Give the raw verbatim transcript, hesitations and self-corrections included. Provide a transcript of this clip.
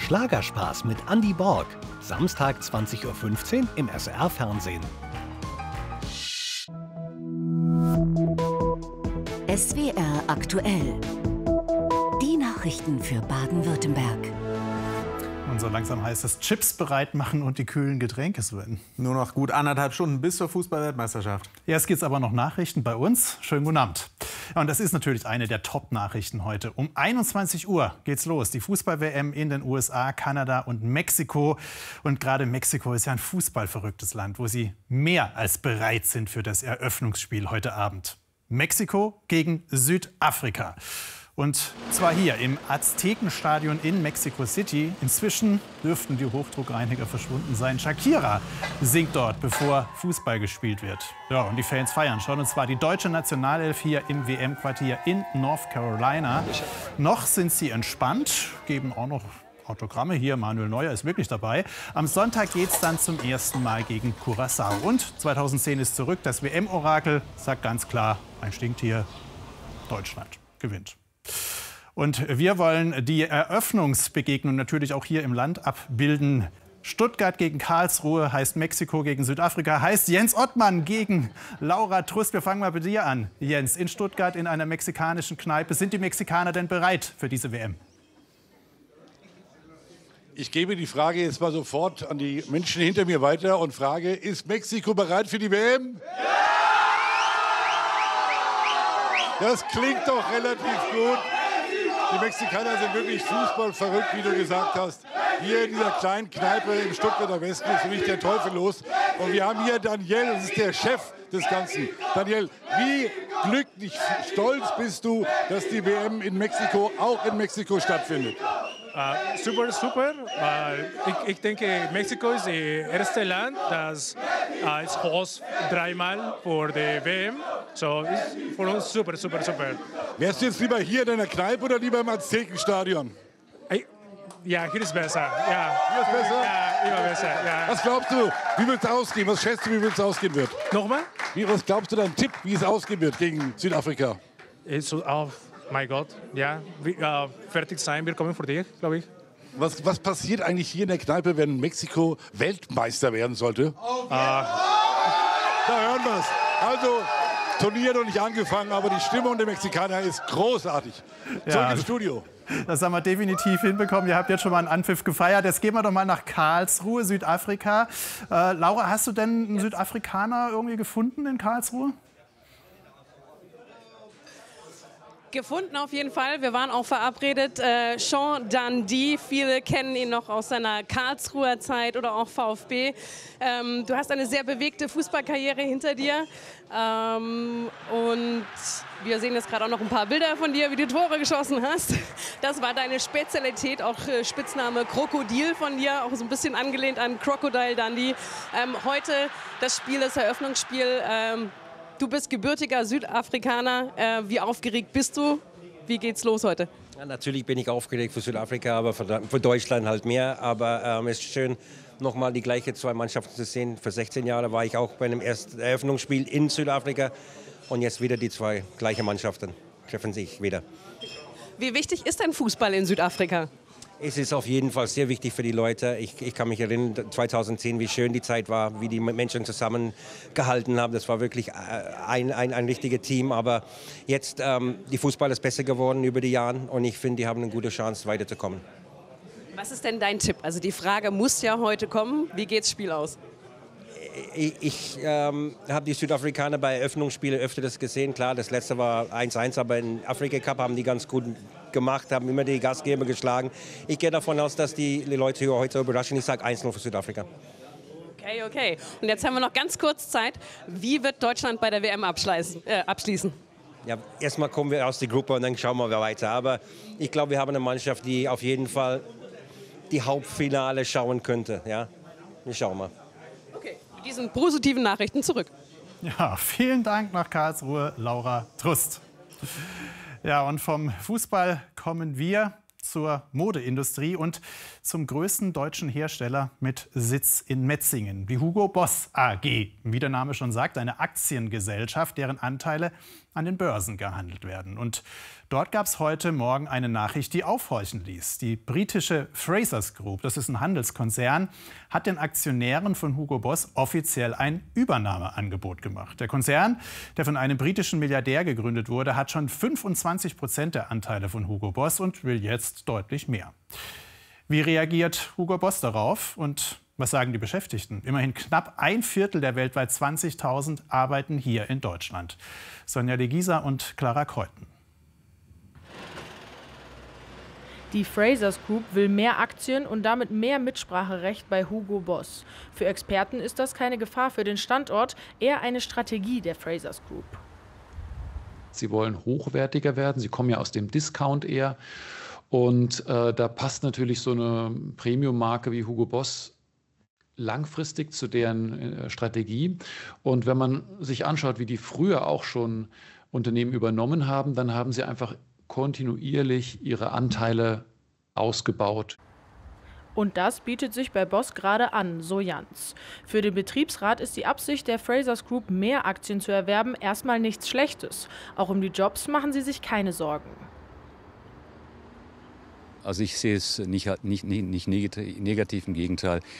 Schlagerspaß mit Andy Borg. Samstag zwanzig Uhr fünfzehn im S R Fernsehen. S W R aktuell. Die Nachrichten für Baden-Württemberg. Und so langsam heißt es Chips bereit machen und die kühlen Getränke Sven. Nur noch gut anderthalb Stunden bis zur Fußball-Weltmeisterschaft. Jetzt gibt es aber noch Nachrichten bei uns. Schönen guten Abend. Ja, und das ist natürlich eine der Top-Nachrichten heute. Um einundzwanzig Uhr geht's los. Die Fußball-W M in den U S A, Kanada und Mexiko. Und gerade Mexiko ist ja ein fußballverrücktes Land, wo sie mehr als bereit sind für das Eröffnungsspiel heute Abend. Mexiko gegen Südafrika. Und zwar hier im Aztekenstadion in Mexico City. Inzwischen dürften die Hochdruckreiniger verschwunden sein. Shakira singt dort, bevor Fußball gespielt wird. Ja, und die Fans feiern schon. Und zwar die deutsche Nationalelf hier im W M-Quartier in North Carolina. Noch sind sie entspannt, geben auch noch Autogramme. Hier, Manuel Neuer ist wirklich dabei. Am Sonntag geht es dann zum ersten Mal gegen Curaçao. Und zweitausendzehn ist zurück. Das W M-Orakel sagt ganz klar, ein Stinktier, Deutschland gewinnt. Und wir wollen die Eröffnungsbegegnung natürlich auch hier im Land abbilden. Stuttgart gegen Karlsruhe heißt Mexiko gegen Südafrika, heißt Jens Ottmann gegen Laura Trust. Wir fangen mal bei dir an, Jens. In Stuttgart in einer mexikanischen Kneipe. Sind die Mexikaner denn bereit für diese W M? Ich gebe die Frage jetzt mal sofort an die Menschen hinter mir weiter und frage, ist Mexiko bereit für die W M? Ja! Das klingt doch relativ gut. Die Mexikaner sind wirklich fußballverrückt, wie du gesagt hast. Hier in dieser kleinen Kneipe im Stuttgarter Westen ist wirklich der Teufel los. Und wir haben hier Daniel, das ist der Chef des Ganzen. Daniel, wie glücklich, stolz bist du, dass die W M in Mexiko, auch in Mexiko stattfindet? Uh, super, super. Uh, ich, ich denke, Mexiko ist das erste Land, das uh, ist Host dreimal für die W M. So ist für uns super, super, super. Wärst du jetzt lieber hier in deiner Kneipe oder lieber im Aztekenstadion? Ich, ja, hier ist besser. Ja. Hier ist besser? Ja, immer besser. Ja. Was glaubst du, wie wird es ausgehen? Was schätzt du, wie es ausgehen wird? Nochmal? Wie, was glaubst du, dein Tipp, wie es ausgehen wird gegen Südafrika? Ist so, oh mein Gott, ja, wie, uh, fertig sein, wir kommen vor dir, glaube ich. Was, was passiert eigentlich hier in der Kneipe, wenn Mexiko Weltmeister werden sollte? Uh, da hören wir es. Also, Turnier noch nicht angefangen, aber die Stimmung der Mexikaner ist großartig. Ja, Zurück ins Studio. Das haben wir definitiv hinbekommen. Ihr habt jetzt schon mal einen Anpfiff gefeiert. Jetzt gehen wir doch mal nach Karlsruhe, Südafrika. Äh, Laura, hast du denn einen Südafrikaner irgendwie gefunden in Karlsruhe? Gefunden auf jeden Fall. Wir waren auch verabredet. Äh, Sean Dundee, viele kennen ihn noch aus seiner Karlsruher Zeit oder auch VfB. Ähm, du hast eine sehr bewegte Fußballkarriere hinter dir. Ähm, und wir sehen jetzt gerade auch noch ein paar Bilder von dir, wie du Tore geschossen hast. Das war deine Spezialität, auch äh, Spitzname Krokodil von dir, auch so ein bisschen angelehnt an Crocodile Dundee. Ähm, heute das Spiel, das Eröffnungsspiel. Ähm, Du bist gebürtiger Südafrikaner. Äh, wie aufgeregt bist du? Wie geht's los heute? Ja, natürlich bin ich aufgeregt für Südafrika, aber für, für Deutschland halt mehr. Aber ähm, es ist schön, nochmal die gleichen zwei Mannschaften zu sehen. Für sechzehn Jahre war ich auch bei einem ersten Eröffnungsspiel in Südafrika. Und jetzt wieder die zwei gleichen Mannschaften treffen sich wieder. Wie wichtig ist denn Fußball in Südafrika? Es ist auf jeden Fall sehr wichtig für die Leute. Ich, ich kann mich erinnern, zweitausendzehn, wie schön die Zeit war, wie die Menschen zusammengehalten haben. Das war wirklich ein, ein, ein richtiges Team. Aber jetzt, ähm, die Fußball ist besser geworden über die Jahre und ich finde, die haben eine gute Chance, weiterzukommen. Was ist denn dein Tipp? Also die Frage muss ja heute kommen. Wie geht's Spiel aus? Ich, ich ähm, habe die Südafrikaner bei Eröffnungsspielen öfters gesehen. Klar, das letzte war eins eins, aber im Afrika Cup haben die ganz gut gemacht, haben immer die Gastgeber geschlagen. Ich gehe davon aus, dass die, die Leute hier heute überraschen. Ich sage eins null für Südafrika. Okay, okay. Und jetzt haben wir noch ganz kurz Zeit. Wie wird Deutschland bei der W M abschließen? Äh, abschließen? Ja, erstmal kommen wir aus der Gruppe und dann schauen wir weiter. Aber ich glaube, wir haben eine Mannschaft, die auf jeden Fall die Hauptfinale schauen könnte. Ja, wir schauen mal. Okay, mit diesen positiven Nachrichten zurück. Ja, vielen Dank nach Karlsruhe, Laura Trust. Ja, und vom Fußball kommen wir zur Modeindustrie und zum größten deutschen Hersteller mit Sitz in Metzingen, die Hugo Boss A G. Wie der Name schon sagt, eine Aktiengesellschaft, deren Anteile an den Börsen gehandelt werden. Und Dort gab es heute Morgen eine Nachricht, die aufhorchen ließ. Die britische Frasers Group, das ist ein Handelskonzern, hat den Aktionären von Hugo Boss offiziell ein Übernahmeangebot gemacht. Der Konzern, der von einem britischen Milliardär gegründet wurde, hat schon fünfundzwanzig Prozent der Anteile von Hugo Boss und will jetzt deutlich mehr. Wie reagiert Hugo Boss darauf und was sagen die Beschäftigten? Immerhin knapp ein Viertel der weltweit zwanzigtausend arbeiten hier in Deutschland. Sonja de Gieser und Clara Kreuten. Die Frasers Group will mehr Aktien und damit mehr Mitspracherecht bei Hugo Boss. Für Experten ist das keine Gefahr für den Standort, eher eine Strategie der Frasers Group. Sie wollen hochwertiger werden, sie kommen ja aus dem Discount eher. Und äh, da passt natürlich so eine Premium-Marke wie Hugo Boss langfristig zu deren äh, Strategie. Und wenn man sich anschaut, wie die früher auch schon Unternehmen übernommen haben, dann haben sie einfach kontinuierlich ihre Anteile ausgebaut. Und das bietet sich bei Boss gerade an, so Jans. Für den Betriebsrat ist die Absicht der Frasers Group, mehr Aktien zu erwerben, erstmal nichts Schlechtes. Auch um die Jobs machen sie sich keine Sorgen. Also ich sehe es nicht, nicht, nicht negativ, im Gegenteil.